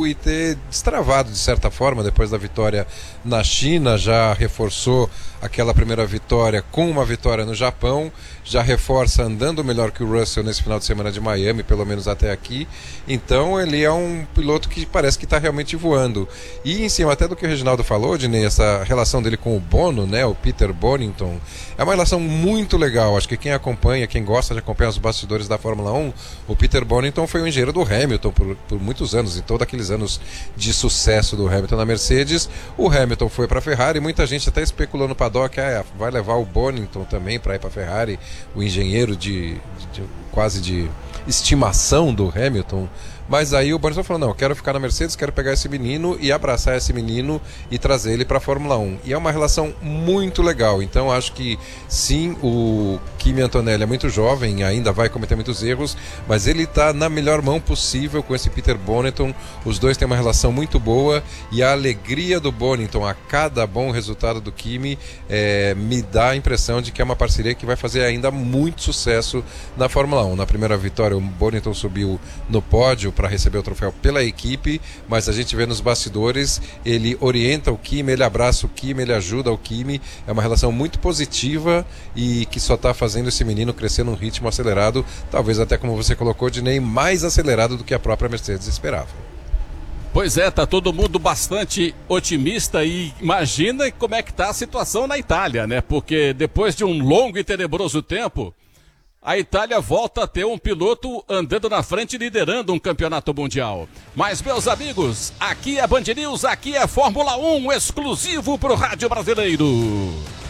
e ter destravado de certa forma depois da vitória na China, já reforçou aquela primeira vitória com uma vitória no Japão, já reforça andando melhor que o Russell nesse final de semana de Miami, pelo menos até aqui. Então ele é um piloto que parece que está realmente voando. E em cima até do que o Reginaldo falou, Dinei, essa relação dele com o Bono, né, o Peter Bonington, é uma relação muito legal. Acho que quem acompanha, quem gosta de acompanhar os bastidores da Fórmula 1, o Peter Bonington foi o engenheiro do Hamilton por muitos anos, em todos aqueles anos de sucesso do Hamilton na Mercedes. O Hamilton foi para a Ferrari, muita gente até especulou no paddock, vai levar o Bonington também para ir para a Ferrari, o engenheiro quase de estimação do Hamilton. Mas aí o Bonington falou, não, eu quero ficar na Mercedes, quero pegar esse menino e abraçar esse menino e trazer ele para a Fórmula 1. E é uma relação muito legal. Então acho que sim, o Kimi Antonelli é muito jovem, ainda vai cometer muitos erros, mas ele está na melhor mão possível com esse Peter Bonington. Os dois têm uma relação muito boa e a alegria do Bonington a cada bom resultado do Kimi me dá a impressão de que é uma parceria que vai fazer ainda muito sucesso na Fórmula 1. Na primeira vitória o Bonington subiu no pódio para receber o troféu pela equipe, mas a gente vê nos bastidores, ele orienta o Kimi, ele abraça o Kimi, ele ajuda o Kimi. É uma relação muito positiva e que só está fazendo esse menino crescer num ritmo acelerado, talvez até, como você colocou, Dinei, mais acelerado do que a própria Mercedes esperava. Pois é, tá todo mundo bastante otimista e imagina como é que tá a situação na Itália, né? Porque depois de um longo e tenebroso tempo, a Itália volta a ter um piloto andando na frente, liderando um campeonato mundial. Mas, meus amigos, aqui é Band News, aqui é Fórmula 1, exclusivo pro Rádio Brasileiro.